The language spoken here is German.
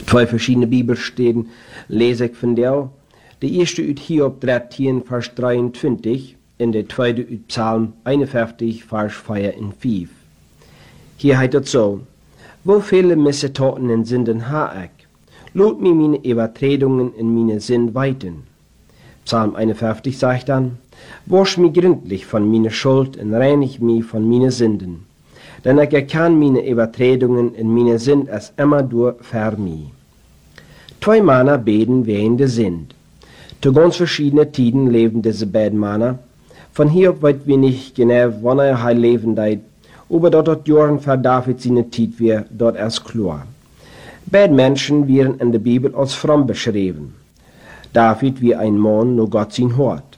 Zwei verschiedene Bibelstellen lese ich von der. Die erste uit Hiob 13, Vers 23 und die zweite uit Psalm 51, Vers 4 und 5. Hier heißt es so: Wo viele Missetaten und Sünden ha ich, lot mir meine Übertretungen in meine Sinn weiten. Psalm 51 sagt dann: Wasch mich gründlich von meiner Schuld und reinig mich von meinen Sünden. Denn ich erkann meine Übertretungen und meine Sünd als immer durch für mich. Zwei Männer beten während der Sünd. Zu ganz verschiedenen Tiden leben diese beiden Männer. Von hier weit wir nicht genau, wann er leben deit, aber dort Jahren für David seine Tid wir dort erst klar. Beide Menschen werden in der Bibel als fromm beschrieben. David wie ein Mann, nur Gott sein Hort.